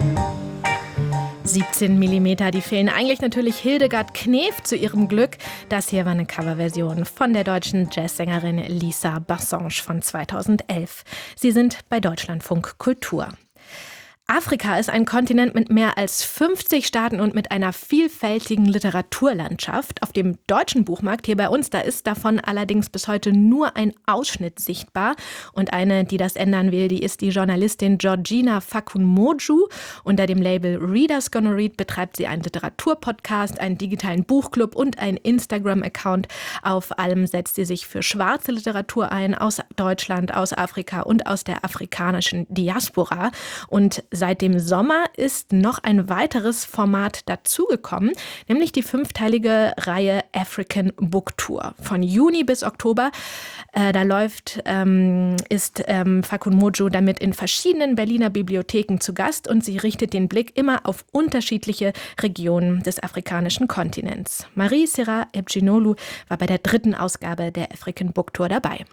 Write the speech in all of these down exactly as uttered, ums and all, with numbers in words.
siebzehn Millimeter, die fehlen eigentlich natürlich Hildegard Knef zu ihrem Glück. Das hier war eine Coverversion von der deutschen Jazzsängerin Lisa Bassange von zweitausendelf. Sie sind bei Deutschlandfunk Kultur. Afrika ist ein Kontinent mit mehr als fünfzig Staaten und mit einer vielfältigen Literaturlandschaft. Auf dem deutschen Buchmarkt hier bei uns, da ist davon allerdings bis heute nur ein Ausschnitt sichtbar. Und eine, die das ändern will, die ist die Journalistin Georgina Fakunmoju. Unter dem Label Readers Gonna Read betreibt sie einen Literaturpodcast, einen digitalen Buchclub und einen Instagram-Account. Auf allem setzt sie sich für schwarze Literatur ein, aus Deutschland, aus Afrika und aus der afrikanischen Diaspora. Und seit dem Sommer ist noch ein weiteres Format dazugekommen, nämlich die fünfteilige Reihe African Book Tour. Von Juni bis Oktober, äh, da läuft, ähm, ist ähm, Fakunmoju damit in verschiedenen Berliner Bibliotheken zu Gast und sie richtet den Blick immer auf unterschiedliche Regionen des afrikanischen Kontinents. Marie Sera Ebginolu war bei der dritten Ausgabe der African Book Tour dabei.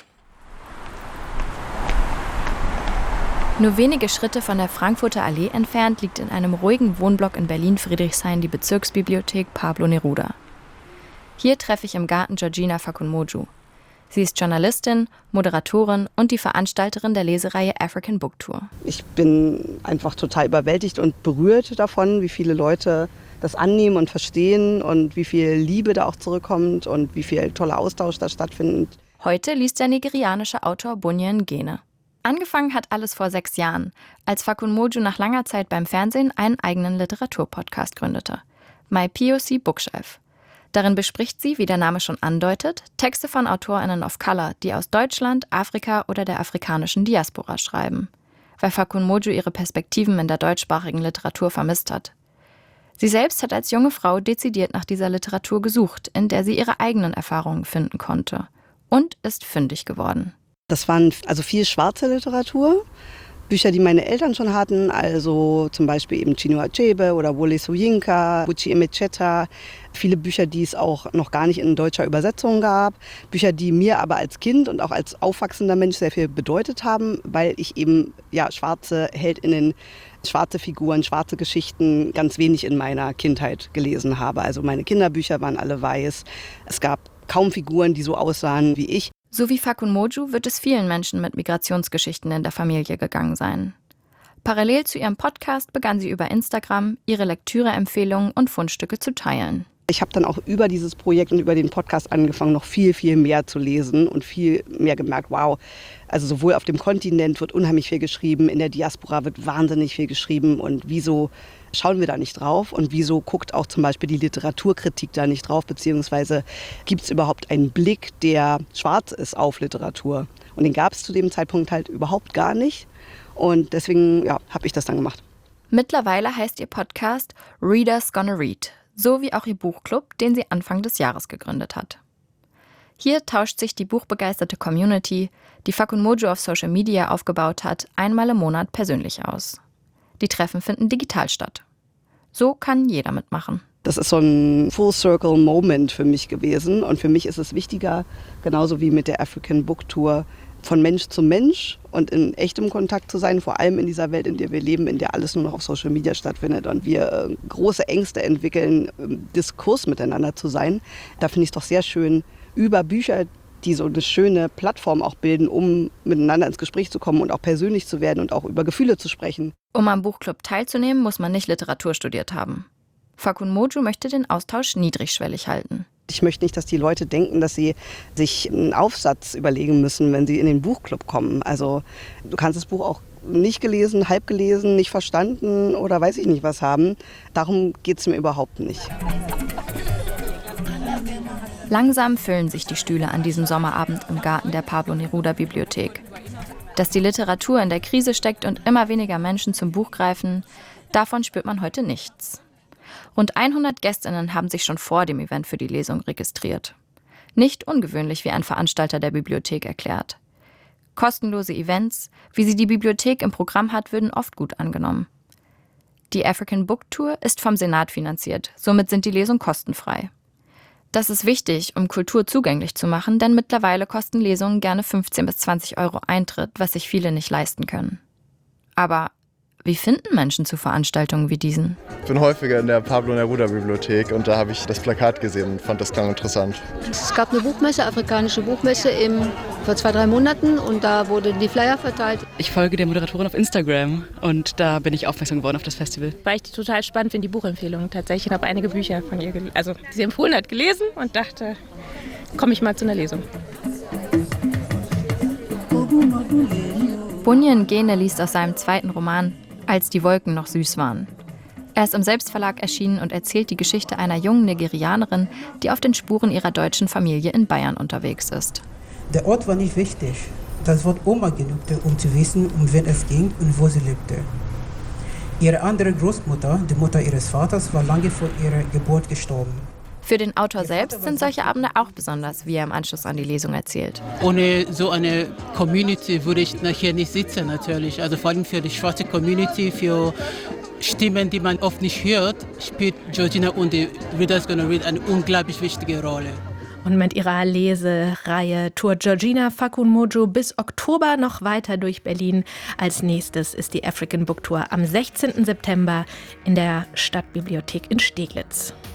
Nur wenige Schritte von der Frankfurter Allee entfernt liegt in einem ruhigen Wohnblock in Berlin-Friedrichshain die Bezirksbibliothek Pablo Neruda. Hier treffe ich im Garten Georgina Fakunmoju. Sie ist Journalistin, Moderatorin und die Veranstalterin der Lesereihe African Book Tour. Ich bin einfach total überwältigt und berührt davon, wie viele Leute das annehmen und verstehen und wie viel Liebe da auch zurückkommt und wie viel toller Austausch da stattfindet. Heute liest der nigerianische Autor Bunyan Ngene. Angefangen hat alles vor sechs Jahren, als Fakunmoju nach langer Zeit beim Fernsehen einen eigenen Literaturpodcast gründete. My P O C Bookshelf. Darin bespricht sie, wie der Name schon andeutet, Texte von AutorInnen of Color, die aus Deutschland, Afrika oder der afrikanischen Diaspora schreiben. Weil Fakunmoju ihre Perspektiven in der deutschsprachigen Literatur vermisst hat. Sie selbst hat als junge Frau dezidiert nach dieser Literatur gesucht, in der sie ihre eigenen Erfahrungen finden konnte. Und ist fündig geworden. Das waren also viel schwarze Literatur, Bücher, die meine Eltern schon hatten, also zum Beispiel eben Chinua Achebe oder Wole Soyinka, Buchi Emecheta. Viele Bücher, die es auch noch gar nicht in deutscher Übersetzung gab. Bücher, die mir aber als Kind und auch als aufwachsender Mensch sehr viel bedeutet haben, weil ich eben ja schwarze HeldInnen, schwarze Figuren, schwarze Geschichten ganz wenig in meiner Kindheit gelesen habe. Also meine Kinderbücher waren alle weiß. Es gab kaum Figuren, die so aussahen wie ich. So wie Fakunmoju wird es vielen Menschen mit Migrationsgeschichten in der Familie gegangen sein. Parallel zu ihrem Podcast begann sie über Instagram, ihre Lektüreempfehlungen und Fundstücke zu teilen. Ich habe dann auch über dieses Projekt und über den Podcast angefangen, noch viel, viel mehr zu lesen und viel mehr gemerkt, wow, also sowohl auf dem Kontinent wird unheimlich viel geschrieben, in der Diaspora wird wahnsinnig viel geschrieben und wieso schauen wir da nicht drauf und wieso guckt auch zum Beispiel die Literaturkritik da nicht drauf, beziehungsweise gibt es überhaupt einen Blick, der schwarz ist auf Literatur. Und den gab es zu dem Zeitpunkt halt überhaupt gar nicht und deswegen ja, habe ich das dann gemacht. Mittlerweile heißt ihr Podcast Readers Gonna Read, so wie auch ihr Buchclub, den sie Anfang des Jahres gegründet hat. Hier tauscht sich die buchbegeisterte Community, die Fakunmoju auf Social Media aufgebaut hat, einmal im Monat persönlich aus. Die Treffen finden digital statt. So kann jeder mitmachen. Das ist so ein Full-Circle-Moment für mich gewesen. Und für mich ist es wichtiger, genauso wie mit der African Book Tour, von Mensch zu Mensch und in echtem Kontakt zu sein, vor allem in dieser Welt, in der wir leben, in der alles nur noch auf Social Media stattfindet und wir äh, große Ängste entwickeln, im Diskurs miteinander zu sein. Da finde ich es doch sehr schön, über Bücher, die so eine schöne Plattform auch bilden, um miteinander ins Gespräch zu kommen und auch persönlich zu werden und auch über Gefühle zu sprechen. Um am Buchclub teilzunehmen, muss man nicht Literatur studiert haben. Fakunmoju möchte den Austausch niedrigschwellig halten. Ich möchte nicht, dass die Leute denken, dass sie sich einen Aufsatz überlegen müssen, wenn sie in den Buchclub kommen. Also du kannst das Buch auch nicht gelesen, halb gelesen, nicht verstanden oder weiß ich nicht was haben. Darum geht es mir überhaupt nicht. Langsam füllen sich die Stühle an diesem Sommerabend im Garten der Pablo Neruda Bibliothek. Dass die Literatur in der Krise steckt und immer weniger Menschen zum Buch greifen, davon spürt man heute nichts. Rund hundert Gästinnen haben sich schon vor dem Event für die Lesung registriert. Nicht ungewöhnlich, wie ein Veranstalter der Bibliothek erklärt. Kostenlose Events, wie sie die Bibliothek im Programm hat, würden oft gut angenommen. Die African Book Tour ist vom Senat finanziert, somit sind die Lesungen kostenfrei. Das ist wichtig, um Kultur zugänglich zu machen, denn mittlerweile kosten Lesungen gerne fünfzehn bis zwanzig Euro Eintritt, was sich viele nicht leisten können. Aber Wie finden Menschen zu Veranstaltungen wie diesen? Ich bin häufiger in der Pablo Neruda Bibliothek und da habe ich das Plakat gesehen und fand das ganz interessant. Es gab eine Buchmesse, afrikanische Buchmesse im, vor zwei, drei Monaten und da wurden die Flyer verteilt. Ich folge der Moderatorin auf Instagram und da bin ich aufmerksam geworden auf das Festival. Weil ich die total spannend finde, die Buchempfehlungen tatsächlich. Ich habe einige Bücher von ihr, gel- also die sie empfohlen hat, gelesen und dachte, komme ich mal zu einer Lesung. Bunyan Gene liest aus seinem zweiten Roman »Als die Wolken noch süß waren«. Er ist im Selbstverlag erschienen und erzählt die Geschichte einer jungen Nigerianerin, die auf den Spuren ihrer deutschen Familie in Bayern unterwegs ist. Der Ort war nicht wichtig. Das Wort Oma genügte, um zu wissen, um wen es ging und wo sie lebte. Ihre andere Großmutter, die Mutter ihres Vaters, war lange vor ihrer Geburt gestorben. Für den Autor selbst sind solche Abende auch besonders, wie er im Anschluss an die Lesung erzählt. Ohne so eine Community würde ich nachher nicht sitzen natürlich. Also vor allem für die schwarze Community, für Stimmen, die man oft nicht hört, spielt Georgina und die Readers Gonna Read eine unglaublich wichtige Rolle. Und mit ihrer Lesereihe tourt Georgina Fakunmojo bis Oktober noch weiter durch Berlin. Als nächstes ist die African Book Tour am sechzehnten September in der Stadtbibliothek in Steglitz.